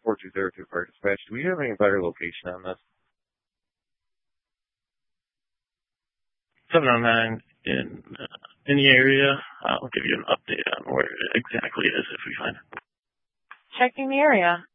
4202 Fire Dispatch. Do we have any better location on this? 709 in the area. I'll give you an update on where it exactly is if we find it. Checking the area.